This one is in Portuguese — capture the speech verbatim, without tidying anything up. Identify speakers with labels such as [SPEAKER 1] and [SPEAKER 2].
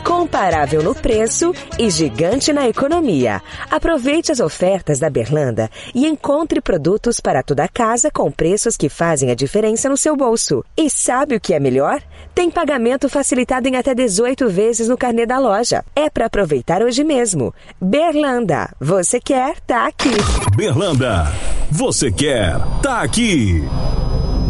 [SPEAKER 1] Incomparável no preço e gigante na economia. Aproveite as ofertas da Berlanda e encontre produtos para toda a casa com preços que fazem a diferença no seu bolso. E sabe o que é melhor? Tem pagamento facilitado em até dezoito vezes no carnê da loja. É para aproveitar hoje mesmo. Berlanda, você quer, tá aqui.
[SPEAKER 2] Berlanda, você quer, tá aqui.